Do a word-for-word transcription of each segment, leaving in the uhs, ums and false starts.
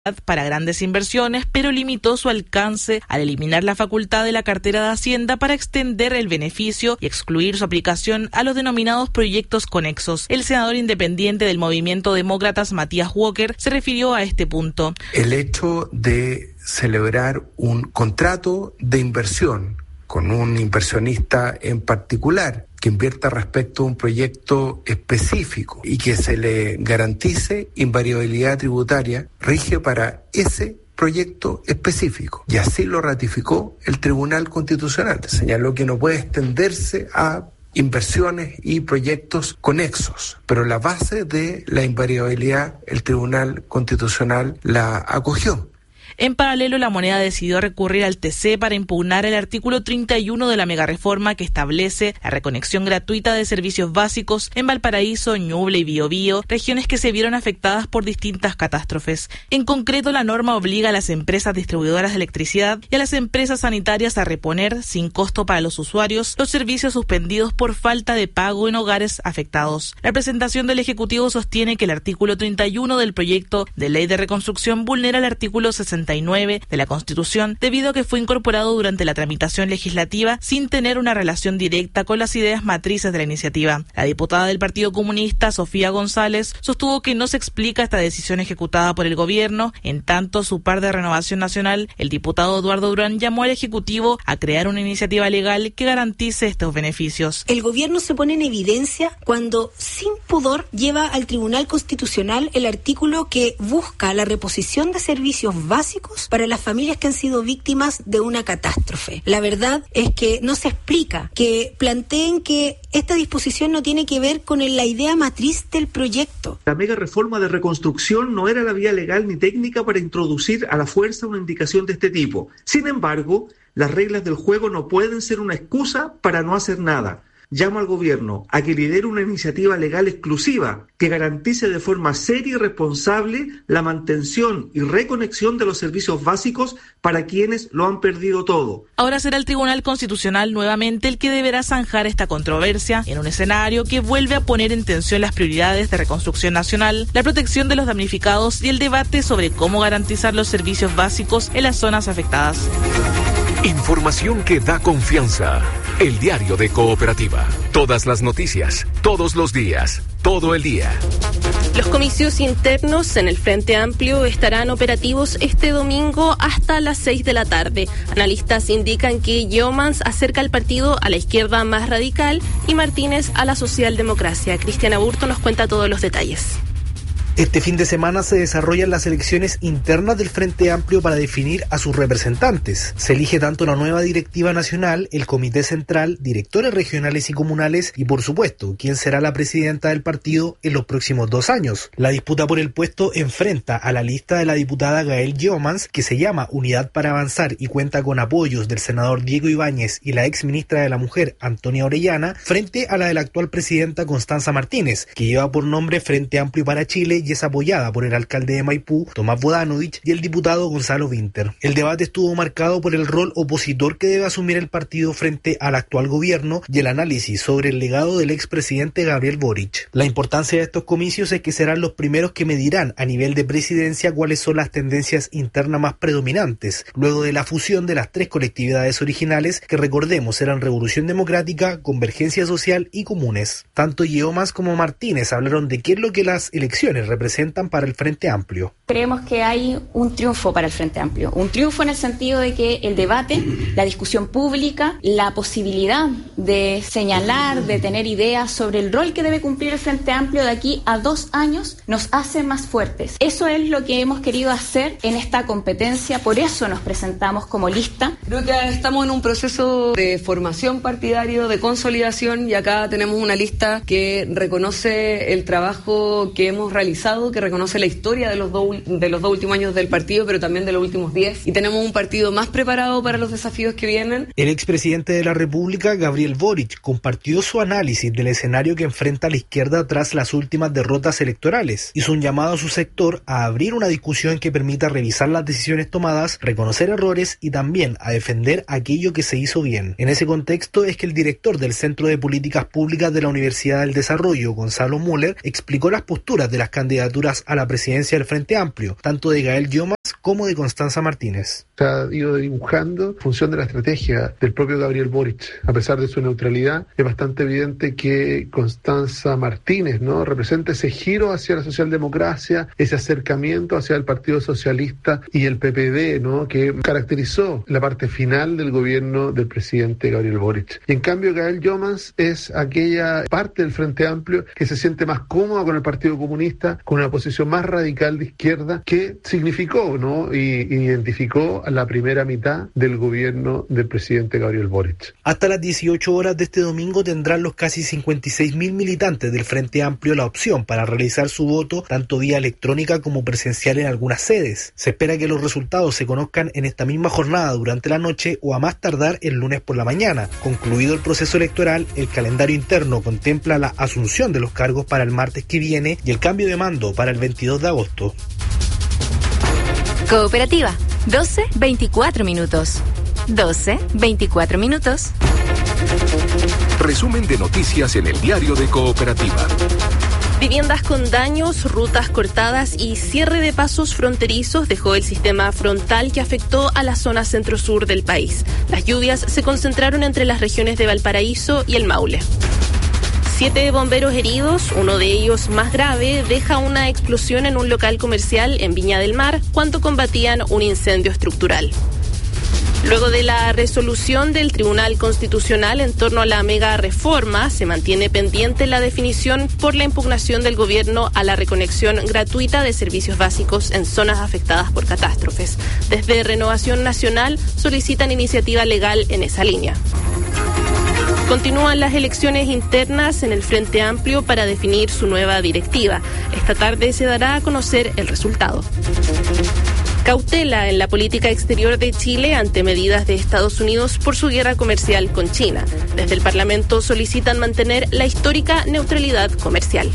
para grandes inversiones, pero limitó su alcance al eliminar la facultad de la cartera de Hacienda para extender el beneficio y excluir su aplicación a los denominados proyectos conexos. El senador independiente del Movimiento Demócratas, Matías Walker, se refirió a este punto. El hecho de celebrar un contrato de inversión con un inversionista en particular que invierta respecto a un proyecto específico y que se le garantice invariabilidad tributaria, rige para ese proyecto específico. Y así lo ratificó el Tribunal Constitucional. Señaló que no puede extenderse a inversiones y proyectos conexos, pero la base de la invariabilidad el Tribunal Constitucional la acogió. En paralelo, la moneda decidió recurrir al T C para impugnar el artículo treinta y uno de la megareforma que establece la reconexión gratuita de servicios básicos en Valparaíso, Ñuble y Biobío, regiones que se vieron afectadas por distintas catástrofes. En concreto, la norma obliga a las empresas distribuidoras de electricidad y a las empresas sanitarias a reponer, sin costo para los usuarios, los servicios suspendidos por falta de pago en hogares afectados. La presentación del Ejecutivo sostiene que el artículo treinta y uno del proyecto de ley de reconstrucción vulnera el artículo sesenta y nueve de la Constitución debido a que fue incorporado durante la tramitación legislativa sin tener una relación directa con las ideas matrices de la iniciativa. La diputada del Partido Comunista, Sofía González, sostuvo que no se explica esta decisión ejecutada por el gobierno. En tanto, su par de Renovación Nacional, el diputado Eduardo Durán, llamó al Ejecutivo a crear una iniciativa legal que garantice estos beneficios. El gobierno se pone en evidencia cuando, sin pudor, lleva al Tribunal Constitucional el artículo que busca la reposición de servicios básicos para las familias que han sido víctimas de una catástrofe. La verdad es que no se explica, que planteen que esta disposición no tiene que ver con la idea matriz del proyecto. La mega reforma de reconstrucción no era la vía legal ni técnica para introducir a la fuerza una indicación de este tipo. Sin embargo, las reglas del juego no pueden ser una excusa para no hacer nada. Llamo al gobierno a que lidere una iniciativa legal exclusiva que garantice de forma seria y responsable la mantención y reconexión de los servicios básicos para quienes lo han perdido todo. Ahora será el Tribunal Constitucional nuevamente el que deberá zanjar esta controversia en un escenario que vuelve a poner en tensión las prioridades de reconstrucción nacional, la protección de los damnificados y el debate sobre cómo garantizar los servicios básicos en las zonas afectadas. Información que da confianza. El diario de Cooperativa. Todas las noticias, todos los días, todo el día. Los comicios internos en el Frente Amplio estarán operativos este domingo hasta las seis de la tarde. Analistas indican que Yeomans acerca al partido a la izquierda más radical y Martínez a la socialdemocracia. Cristiana Burto nos cuenta todos los detalles. Este fin de semana se desarrollan las elecciones internas del Frente Amplio para definir a sus representantes. Se elige tanto la nueva directiva nacional, el comité central, directores regionales y comunales y, por supuesto, quién será la presidenta del partido en los próximos dos años. La disputa por el puesto enfrenta a la lista de la diputada Gael Yeomans, que se llama Unidad para Avanzar y cuenta con apoyos del senador Diego Ibáñez y la ex ministra de la Mujer, Antonia Orellana, frente a la de la actual presidenta Constanza Martínez, que lleva por nombre Frente Amplio para Chile y es apoyada por el alcalde de Maipú, Tomás Bodanovich, y el diputado Gonzalo Winter. El debate estuvo marcado por el rol opositor que debe asumir el partido frente al actual gobierno y el análisis sobre el legado del expresidente Gabriel Boric. La importancia de estos comicios es que serán los primeros que medirán a nivel de presidencia cuáles son las tendencias internas más predominantes, luego de la fusión de las tres colectividades originales que, recordemos, eran Revolución Democrática, Convergencia Social y Comunes. Tanto Yeomans como Martínez hablaron de qué es lo que las elecciones representan para el Frente Amplio. Creemos que hay un triunfo para el Frente Amplio, un triunfo en el sentido de que el debate, la discusión pública, la posibilidad de señalar, de tener ideas sobre el rol que debe cumplir el Frente Amplio de aquí a dos años nos hace más fuertes. Eso es lo que hemos querido hacer en esta competencia, por eso nos presentamos como lista. Creo que estamos en un proceso de formación partidario, de consolidación, y acá tenemos una lista que reconoce el trabajo que hemos realizado, que reconoce la historia de los, do, de los dos últimos años del partido, pero también de los últimos diez, y tenemos un partido más preparado para los desafíos que vienen. El expresidente de la República, Gabriel Boric, compartió su análisis del escenario que enfrenta la izquierda tras las últimas derrotas electorales. Hizo un llamado a su sector a abrir una discusión que permita revisar las decisiones tomadas, reconocer errores y también a defender aquello que se hizo bien. En ese contexto es que el director del Centro de Políticas Públicas de la Universidad del Desarrollo, Gonzalo Müller, explicó las posturas de las candidaturas a la presidencia del Frente Amplio, tanto de Gael Yeomans como de Constanza Martínez. Se ha ido dibujando en función de la estrategia del propio Gabriel Boric. A pesar de su neutralidad, es bastante evidente que Constanza Martínez, ¿no?, representa ese giro hacia la socialdemocracia, ese acercamiento hacia el Partido Socialista y el P P D, ¿no?, que caracterizó la parte final del gobierno del presidente Gabriel Boric. Y en cambio, Gael Jomans es aquella parte del Frente Amplio que se siente más cómoda con el Partido Comunista, con una posición más radical de izquierda, que significó, ¿no?, y, y identificó a la primera mitad del gobierno del presidente Gabriel Boric. Hasta las dieciocho horas de este domingo tendrán los casi cincuenta y seis mil militantes del Frente Amplio la opción para realizar su voto tanto vía electrónica como presencial en algunas sedes. Se espera que los resultados se conozcan en esta misma jornada durante la noche o a más tardar el lunes por la mañana. Concluido el proceso electoral, el calendario interno contempla la asunción de los cargos para el martes que viene y el cambio de mando para el veintidós de agosto. Cooperativa, doce veinticuatro minutos. doce veinticuatro minutos. Resumen de noticias en el diario de Cooperativa. Viviendas con daños, rutas cortadas y cierre de pasos fronterizos dejó el sistema frontal que afectó a la zona centro-sur del país. Las lluvias se concentraron entre las regiones de Valparaíso y el Maule. Siete bomberos heridos, uno de ellos más grave, deja una explosión en un local comercial en Viña del Mar cuando combatían un incendio estructural. Luego de la resolución del Tribunal Constitucional en torno a la mega reforma, se mantiene pendiente la definición por la impugnación del gobierno a la reconexión gratuita de servicios básicos en zonas afectadas por catástrofes. Desde Renovación Nacional solicitan iniciativa legal en esa línea. Continúan las elecciones internas en el Frente Amplio para definir su nueva directiva. Esta tarde se dará a conocer el resultado. Cautela en la política exterior de Chile ante medidas de Estados Unidos por su guerra comercial con China. Desde el Parlamento solicitan mantener la histórica neutralidad comercial.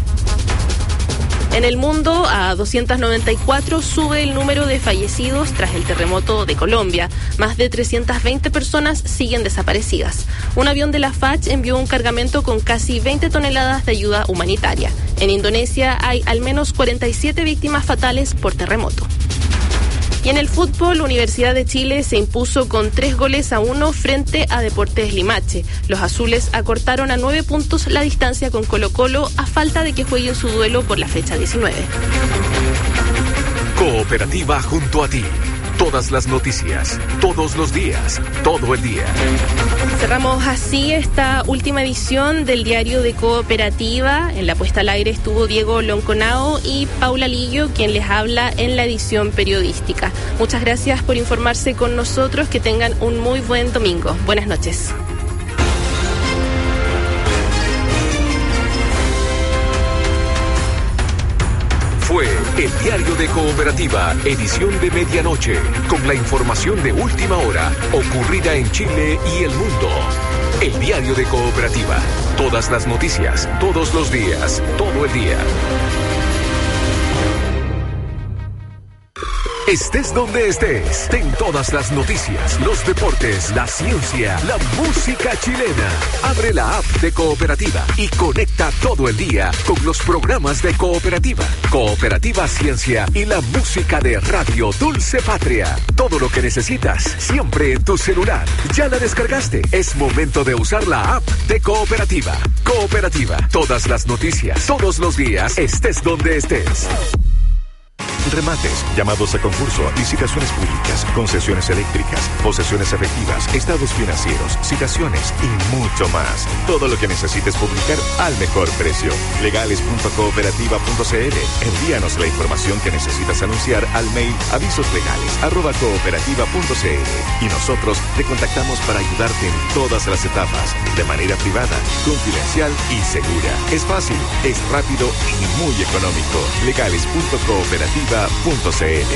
En el mundo, a doscientos noventa y cuatro sube el número de fallecidos tras el terremoto de Colombia. Más de trescientas veinte personas siguen desaparecidas. Un avión de la F A C envió un cargamento con casi veinte toneladas de ayuda humanitaria. En Indonesia hay al menos cuarenta y siete víctimas fatales por terremoto. Y en el fútbol, Universidad de Chile se impuso con tres goles a uno frente a Deportes Limache. Los azules acortaron a nueve puntos la distancia con Colo-Colo a falta de que jueguen su duelo por la fecha diecinueve. Cooperativa junto a ti. Todas las noticias, todos los días, todo el día. Cerramos así esta última edición del diario de Cooperativa. En la puesta al aire estuvo Diego Lonconao y Paula Lillo, quien les habla en la edición periodística. Muchas gracias por informarse con nosotros. Que tengan un muy buen domingo. Buenas noches. Fue el diario de Cooperativa, edición de medianoche, con la información de última hora, ocurrida en Chile y el mundo. El diario de Cooperativa, todas las noticias, todos los días, todo el día. Estés donde estés, ten todas las noticias, los deportes, la ciencia, la música chilena. Abre la app de Cooperativa y conecta todo el día con los programas de Cooperativa, Cooperativa Ciencia y la música de Radio Dulce Patria. Todo lo que necesitas, siempre en tu celular. ¿Ya la descargaste? Es momento de usar la app de Cooperativa. Cooperativa, todas las noticias, todos los días, estés donde estés. Remates, llamados a concurso, licitaciones públicas, concesiones eléctricas, posesiones efectivas, estados financieros, citaciones y mucho más. Todo lo que necesites publicar al mejor precio. legales punto cooperativa punto c l. Envíanos la información que necesitas anunciar al mail avisoslegales arroba cooperativa punto c l y nosotros te contactamos para ayudarte en todas las etapas, de manera privada, confidencial y segura. Es fácil, es rápido y muy económico. legales punto cooperativa punto c l.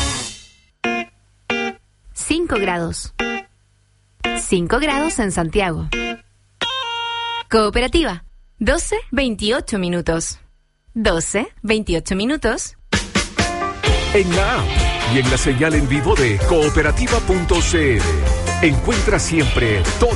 cinco grados. cinco grados en Santiago. Cooperativa, doce veintiocho minutos. doce veintiocho minutos. En la app y en la señal en vivo de cooperativa punto c l. Encuentra siempre todo